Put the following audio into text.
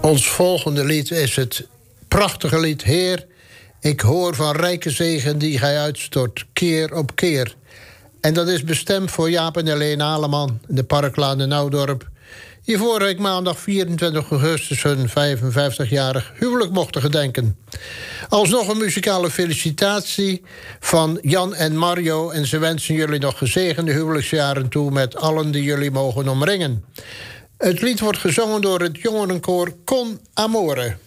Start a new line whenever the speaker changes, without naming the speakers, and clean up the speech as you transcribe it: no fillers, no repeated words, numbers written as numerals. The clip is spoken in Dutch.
Ons volgende lied is het prachtige lied Heer, ik hoor van rijke zegen die gij uitstort, keer op keer. En dat is bestemd voor Jaap en Helene Aleman, in de Parklaan in Oudorp, die vorige week maandag 24 augustus hun 55-jarig huwelijk mochten gedenken. Alsnog een muzikale felicitatie van Jan en Mario, en ze wensen jullie nog gezegende huwelijksjaren toe met allen die jullie mogen omringen. Het lied wordt gezongen door het jongerenkoor Con Amore.